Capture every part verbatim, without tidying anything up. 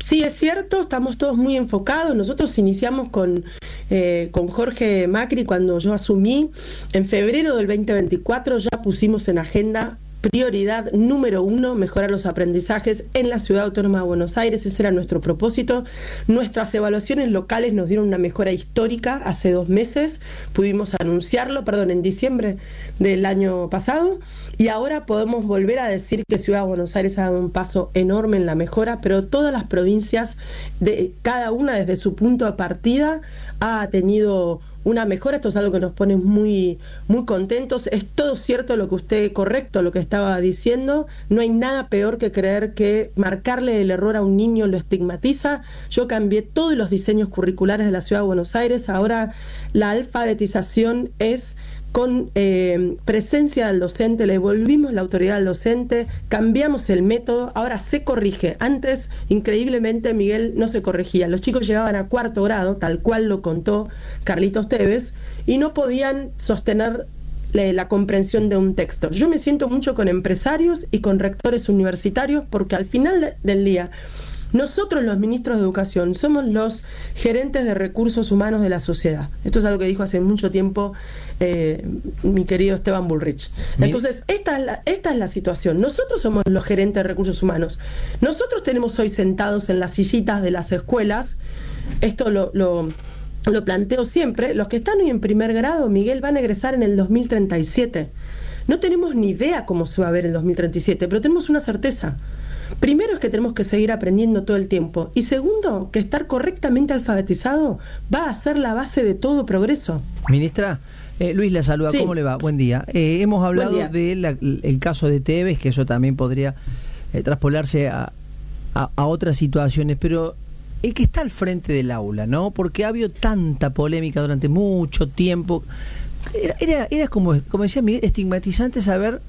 Sí, es cierto, estamos todos muy enfocados. Nosotros iniciamos con, eh, con Jorge Macri cuando yo asumí. En febrero del veinte veinticuatro ya pusimos en agenda prioridad número uno, mejorar los aprendizajes en la Ciudad Autónoma de Buenos Aires. Ese era nuestro propósito. Nuestras evaluaciones locales nos dieron una mejora histórica hace dos meses. Pudimos anunciarlo, perdón, en diciembre del año pasado. Y ahora podemos volver a decir que Ciudad de Buenos Aires ha dado un paso enorme en la mejora, pero todas las provincias, de cada una desde su punto de partida, ha tenido una mejora. Esto es algo que nos pone muy, muy contentos. Es todo cierto lo que usted, correcto lo que estaba diciendo. No hay nada peor que creer que marcarle el error a un niño lo estigmatiza. Yo cambié todos los diseños curriculares de la Ciudad de Buenos Aires. Ahora la alfabetización es con eh, presencia del docente, le devolvimos la autoridad al docente, cambiamos el método, ahora se corrige. Antes, increíblemente, Miguel, no se corregía. Los chicos llegaban a cuarto grado, tal cual lo contó Carlitos Tevez, y no podían sostener la, la comprensión de un texto. Yo me siento mucho con empresarios y con rectores universitarios, porque al final de, del día, nosotros los ministros de Educación somos los gerentes de recursos humanos de la sociedad. Esto es algo que dijo hace mucho tiempo eh, mi querido Esteban Bullrich. Entonces, esta es, la, esta es la situación. Nosotros somos los gerentes de recursos humanos. Nosotros tenemos hoy sentados en las sillitas de las escuelas, esto lo, lo, lo planteo siempre, los que están hoy en primer grado, Miguel, van a egresar en el dos mil treinta y siete. No tenemos ni idea cómo se va a ver el dos mil treinta y siete, pero tenemos una certeza. Primero es que tenemos que seguir aprendiendo todo el tiempo. Y segundo, que estar correctamente alfabetizado va a ser la base de todo progreso. Ministra, eh, Luis la saluda, sí. ¿Cómo le va? Buen día. Eh, hemos hablado del caso de Tevez, que eso también podría eh, traspolarse a, a, a otras situaciones, pero el que está al frente del aula, ¿no? Porque ha habido tanta polémica durante mucho tiempo. Era, era, era como, como decía Miguel, estigmatizante saber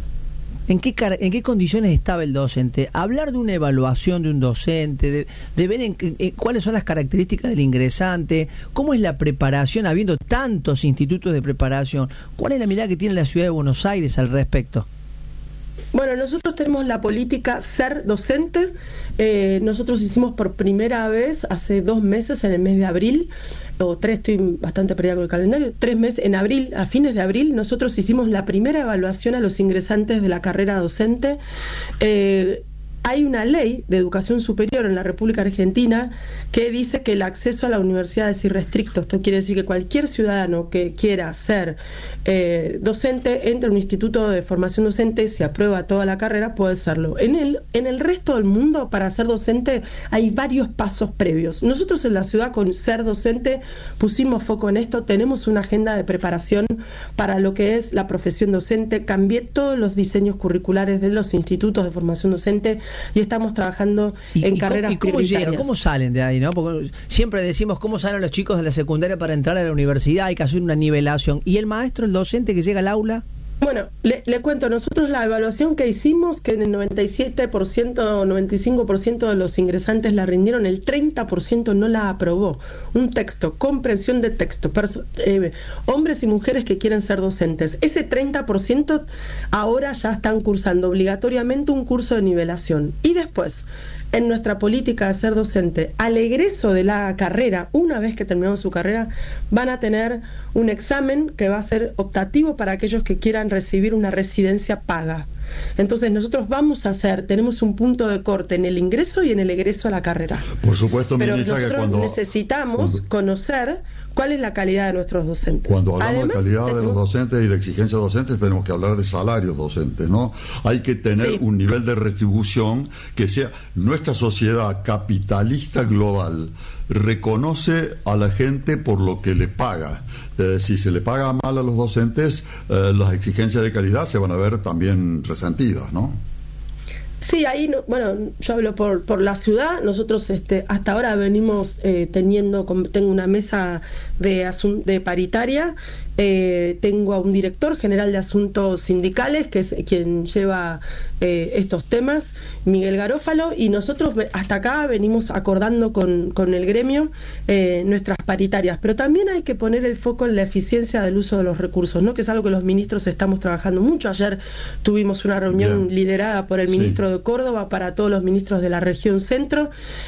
¿En qué, ¿En qué condiciones estaba el docente? Hablar de una evaluación de un docente, de, de ver en, en, cuáles son las características del ingresante, cómo es la preparación, habiendo tantos institutos de preparación, ¿cuál es la mirada que tiene la Ciudad de Buenos Aires al respecto? Bueno, nosotros tenemos la política ser docente. Eh, nosotros hicimos por primera vez hace dos meses, en el mes de abril, o tres, estoy bastante perdida con el calendario, tres meses, en abril, a fines de abril, nosotros hicimos la primera evaluación a los ingresantes de la carrera docente. Eh, Hay una ley de educación superior en la República Argentina que dice que el acceso a la universidad es irrestricto. Esto quiere decir que cualquier ciudadano que quiera ser eh, docente, entra a un instituto de formación docente, se aprueba toda la carrera, puede serlo. En el, en el resto del mundo, para ser docente, hay varios pasos previos. Nosotros en la ciudad, con ser docente, pusimos foco en esto, tenemos una agenda de preparación para lo que es la profesión docente, cambié todos los diseños curriculares de los institutos de formación docente, y estamos trabajando ¿Y, en y carreras ¿Y cómo prioritarias. llegan? ¿Cómo salen de ahí? ¿No? Porque siempre decimos cómo salen los chicos de la secundaria para entrar a la universidad, hay que hacer una nivelación. ¿Y el maestro, el docente que llega al aula? Bueno, le, le cuento, nosotros la evaluación que hicimos, que en el noventa y siete por ciento, noventa y cinco por ciento de los ingresantes la rindieron, el treinta por ciento no la aprobó. Un texto, comprensión de texto, perso- eh, hombres y mujeres que quieren ser docentes. Ese treinta por ciento ahora ya están cursando obligatoriamente un curso de nivelación. Y después, en nuestra política de ser docente, al egreso de la carrera, una vez que terminaron su carrera, van a tener un examen que va a ser optativo para aquellos que quieran recibir una residencia paga. Entonces nosotros vamos a hacer, tenemos un punto de corte en el ingreso y en el egreso a la carrera. Por supuesto, pero ministra, nosotros que cuando necesitamos cuando, conocer cuál es la calidad de nuestros docentes. Cuando hablamos Además, de calidad tenemos... de los docentes y de exigencias docentes, tenemos que hablar de salarios docentes, ¿no? Hay que tener sí. un nivel de retribución que sea. Nuestra sociedad capitalista global reconoce a la gente por lo que le paga. Eh, si se le paga mal a los docentes, eh, las exigencias de calidad se van a ver también resentidas, ¿no? Sí, ahí, no, bueno, yo hablo por por la ciudad. Nosotros este hasta ahora venimos eh, teniendo, tengo una mesa de, asun- de paritaria, eh, tengo a un director general de asuntos sindicales, que es quien lleva eh, estos temas, Miguel Garófalo, y nosotros hasta acá venimos acordando con, con el gremio eh, nuestras paritarias, pero también hay que poner el foco en la eficiencia del uso de los recursos, ¿no? Que es algo que los ministros estamos trabajando mucho. Ayer tuvimos una reunión Bien. liderada por el ministro sí. de Córdoba para todos los ministros de la región centro,